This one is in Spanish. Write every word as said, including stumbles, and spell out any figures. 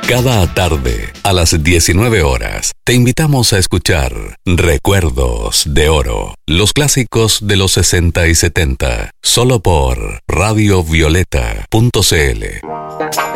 Cada tarde, a las diecinueve horas, te invitamos a escuchar Recuerdos de Oro, los clásicos de los sesenta y setenta, solo por radio violeta punto c l.